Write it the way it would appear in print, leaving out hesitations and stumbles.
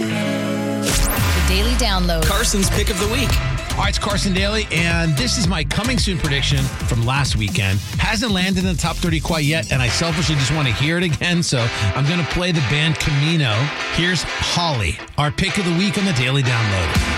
The Daily Download. Carson's pick of the week. All right, it's Carson Daly, and this is my coming soon prediction from last weekend. Hasn't landed in the top 30 quite yet, and I selfishly just want to hear it again, so I'm going to play the band Camino. Here's Holly, our pick of the week on the Daily Download.